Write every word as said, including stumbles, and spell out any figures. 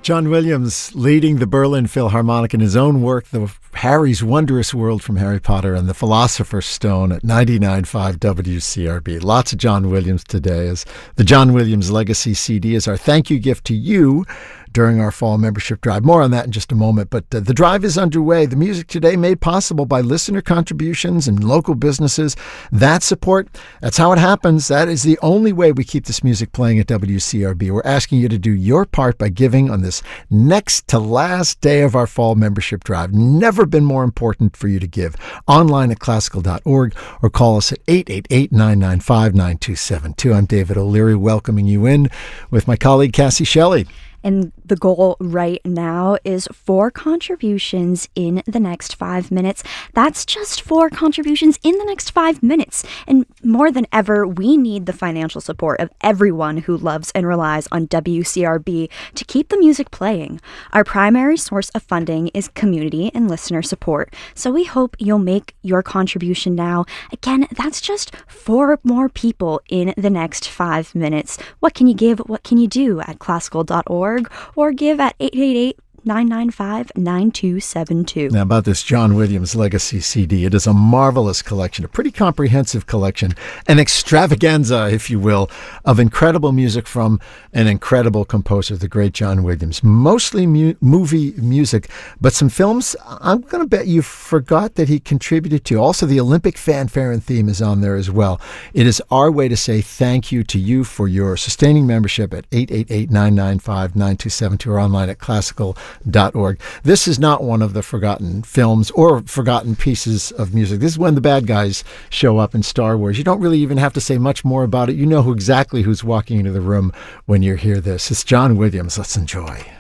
John Williams leading the Berlin Philharmonic in his own work, the Harry's Wondrous World from Harry Potter and the Philosopher's Stone at ninety-nine point five W C R B. Lots of John Williams today, as the John Williams Legacy C D is our thank you gift to you during our fall membership drive. More on that in just a moment, but uh, the drive is underway. The music today made possible by listener contributions and local businesses. That support, that's how it happens. That is the only way we keep this music playing at W C R B. We're asking you to do your part by giving on this next to last day of our fall membership drive. Never been more important for you to give. Online at classical dot org or call us at eight eight eight, nine nine five, nine two seven two. I'm David O'Leary, welcoming you in with my colleague Cassie Shelley. And the goal right now is four contributions in the next five minutes. That's just four contributions in the next five minutes. And more than ever, we need the financial support of everyone who loves and relies on W C R B to keep the music playing. Our primary source of funding is community and listener support. So we hope you'll make your contribution now. Again, that's just four more people in the next five minutes. What can you give? What can you do at classical dot org? Or give at eight eight eight, nine nine five, nine two seven two. Now, about this John Williams Legacy C D, it is a marvelous collection, a pretty comprehensive collection, an extravaganza, if you will, of incredible music from an incredible composer, the great John Williams. Mostly mu- movie music, but some films I'm going to bet you forgot that he contributed to. Also, the Olympic fanfare and theme is on there as well. It is our way to say thank you to you for your sustaining membership at eight eight eight, nine nine five, nine two seven two or online at classical dot org. This is not one of the forgotten films or forgotten pieces of music. This is when the bad guys show up in Star Wars. You don't really even have to say much more about it. You know who exactly who's walking into the room when you hear this. It's John Williams. Let's enjoy.